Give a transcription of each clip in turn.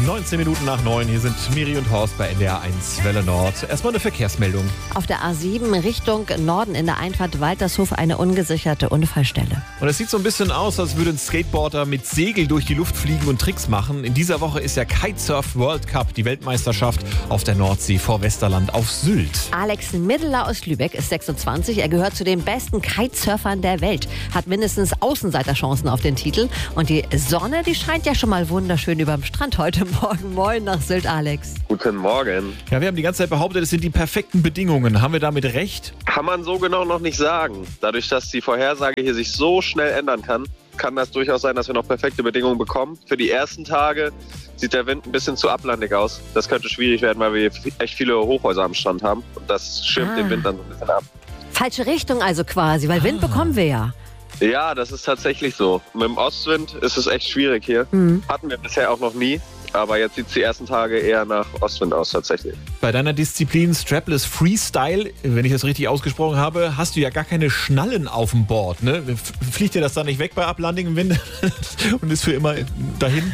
19 Minuten nach 9. Hier sind Miri und Horst bei NDR 1 Welle Nord. Erstmal eine Verkehrsmeldung. Auf der A7 Richtung Norden in der Einfahrt Waltershof eine ungesicherte Unfallstelle. Und es sieht so ein bisschen aus, als würde ein Skateboarder mit Segel durch die Luft fliegen und Tricks machen. In dieser Woche ist der Kitesurf World Cup, die Weltmeisterschaft auf der Nordsee vor Westerland auf Sylt. Alex Middeler aus Lübeck ist 26. Er gehört zu den besten Kitesurfern der Welt. Hat mindestens Außenseiterchancen auf den Titel. Und die Sonne, die scheint ja schon mal wunderschön überm Strand heute Morgen. Moin nach Sylt, Alex. Guten Morgen. Ja, wir haben die ganze Zeit behauptet, es sind die perfekten Bedingungen. Haben wir damit recht? Kann man so genau noch nicht sagen. Dadurch, dass die Vorhersage hier sich so schnell ändern kann das durchaus sein, dass wir noch perfekte Bedingungen bekommen. Für die ersten Tage sieht der Wind ein bisschen zu ablandig aus. Das könnte schwierig werden, weil wir echt viele Hochhäuser am Strand haben. Und das schirmt den Wind dann so ein bisschen ab. Falsche Richtung also quasi, weil Wind bekommen wir ja. Ja, das ist tatsächlich so. Mit dem Ostwind ist es echt schwierig hier. Hatten wir bisher auch noch nie. Aber jetzt sieht es die ersten Tage eher nach Ostwind aus tatsächlich. Bei deiner Disziplin Strapless Freestyle, wenn ich das richtig ausgesprochen habe, hast du ja gar keine Schnallen auf dem Board. Ne? Fliegt dir das dann nicht weg bei ablandigem Wind und ist für immer dahin?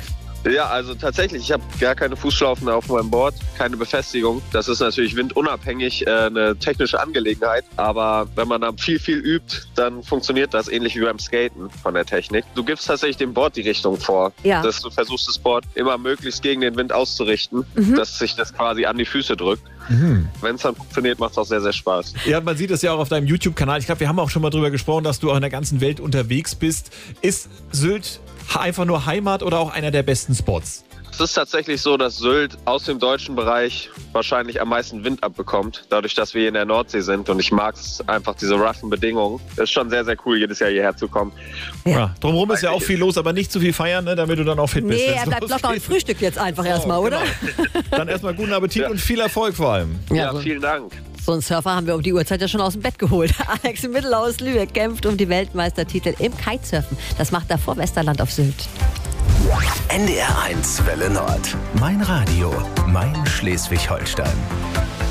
Ja, also tatsächlich, ich habe gar keine Fußschlaufen auf meinem Board, keine Befestigung. Das ist natürlich windunabhängig eine technische Angelegenheit. Aber wenn man dann viel übt, dann funktioniert das ähnlich wie beim Skaten von der Technik. Du gibst tatsächlich dem Board die Richtung vor. Ja. Dass du versuchst, das Board immer möglichst gegen den Wind auszurichten, dass sich das quasi an die Füße drückt. Wenn es dann funktioniert, macht es auch sehr, sehr Spaß. Ja, man sieht es ja auch auf deinem YouTube-Kanal. Ich glaube, wir haben auch schon mal drüber gesprochen, dass du auch in der ganzen Welt unterwegs bist. Ist Sylt einfach nur Heimat oder auch einer der besten Spots? Es ist tatsächlich so, dass Sylt aus dem deutschen Bereich wahrscheinlich am meisten Wind abbekommt, dadurch, dass wir hier in der Nordsee sind. Und ich mag es einfach, diese roughen Bedingungen. Es ist schon sehr, sehr cool, jedes Jahr hierher zu kommen. Ja, drumherum ist ja auch viel los, aber nicht zu viel feiern, ne, damit du dann auch fit bist. Nee, er bleibt locker und frühstückt jetzt einfach erstmal, oder? Genau. Dann erstmal guten Appetit und viel Erfolg vor allem. Ja, vielen Dank. So einen Surfer haben wir um die Uhrzeit ja schon aus dem Bett geholt. Alex Middeler aus Lübeck kämpft um die Weltmeistertitel im Kitesurfen. Das macht er vor Westerland auf Sylt. NDR 1 Welle Nord. Mein Radio, mein Schleswig-Holstein.